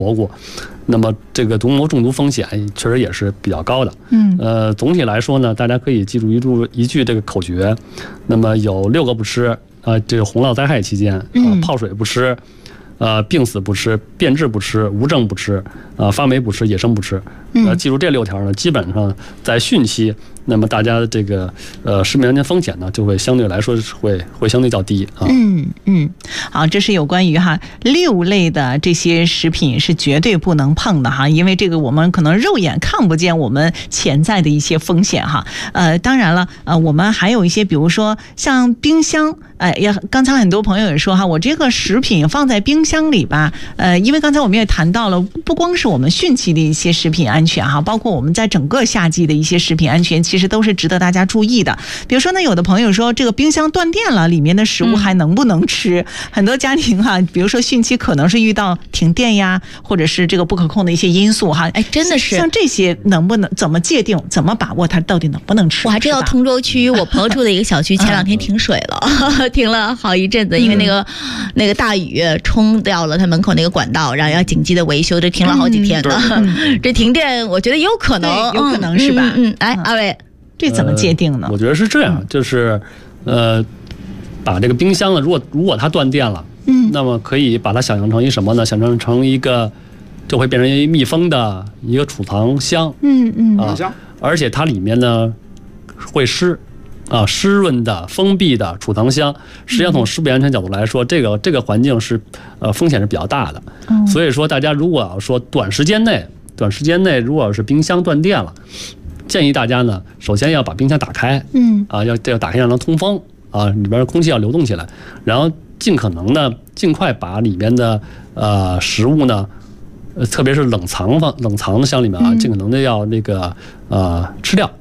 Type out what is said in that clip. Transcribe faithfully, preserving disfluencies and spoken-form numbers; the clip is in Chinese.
蘑菇，那么这个毒蘑中毒风险确实也是比较高的。 嗯， 呃，总体来说呢，大家可以记住一句一句这个口诀，那么有六个不吃，呃，这个洪涝灾害期间，呃，泡水不吃。呃，病死不吃，变质不吃，无症不吃，呃，发霉不吃，野生不吃。呃，记住这六条呢，基本上在汛期，那么大家的这个呃食品安全风险呢，就会相对来说会会相对较低啊。 嗯嗯，好，这是有关于哈六类的这些食品是绝对不能碰的哈，因为这个我们可能肉眼看不见我们潜在的一些风险哈。呃，当然了，呃，我们还有一些，比如说像冰箱。哎呀，刚才很多朋友也说哈，我这个食品放在冰箱里吧，呃，因为刚才我们也谈到了，不光是我们汛期的一些食品安全哈，包括我们在整个夏季的一些食品安全，其实都是值得大家注意的。比如说呢，有的朋友说这个冰箱断电了，里面的食物还能不能吃？嗯、很多家庭哈，比如说汛期可能是遇到停电呀，或者是这个不可控的一些因素哈， 哎，真的是像这些能不能怎么界定，怎么把握它到底能不能吃？ 我还知道通州区我朋友住的一个小区前两天停水了。嗯停了好一阵子，因为那个、嗯、那个大雨冲掉了他门口那个管道，然后要紧急的维修，这停了好几天了。嗯、这停电，我觉得有可能， 有可能是吧？ 嗯，嗯哎，二位， 这怎么界定呢？ 呃、我觉得是这样，就是呃，把这个冰箱呢，如果如果它断电了，嗯，那么可以把它想象成一什么呢？想象成一个就会变成一密封的一个储藏箱， 嗯嗯啊，而且它里面呢会湿。啊，湿润的、封闭的储藏箱，实际上从食品安全角度来说，这个这个环境是，呃，风险是比较大的。嗯，所以说大家如果要说短时间内，短时间内如果是冰箱断电了，建议大家呢，首先要把冰箱打开，嗯，啊，要要打开让它通风，啊，里边空气要流动起来，然后尽可能的尽快把里面的呃食物呢，呃，特别是冷藏方冷藏的箱里面啊，尽可能的要那个呃吃掉。